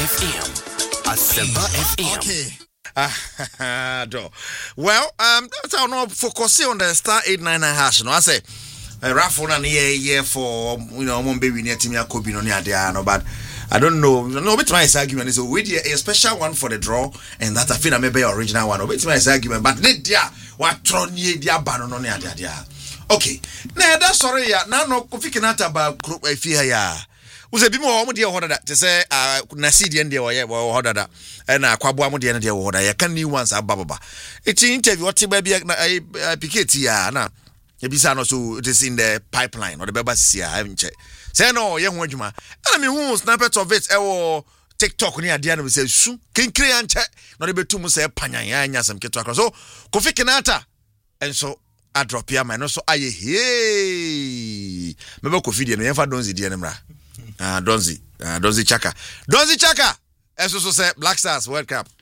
FM. Asempa FM. Okay. Well, that's how no focus on the star 899 hash. No, I say raffle na here for mon baby near Timia Kobe no near there no, but I don't know. No, but my argument is a special one for the draw, and that I feel maybe original one. But my argument, but need there what tron ye dia ban no near there. Okay, now that's sorry ya. Now no Kofi Kinata ba group fear ya. Uze bi mo ho de ho dada te say na seed en de wo ho dada na kwabo am de en de wo dada ya kan new ones ababa it interview what ba bi na piketi ya na e bi sa no so it is in the pipeline or the beba sia I haven't check say no ye ho adwuma na me hu snippet of it e wo TikTok ni ade na say su kinkire ya nche no de betum say panyan ya nya sam keto akro so Kofi Kinata enso a drop ya man no so aye hey me ba Kofi de no ye fa donzi de na mra Donzi Chaka. Eso so say Black Stars World Cup.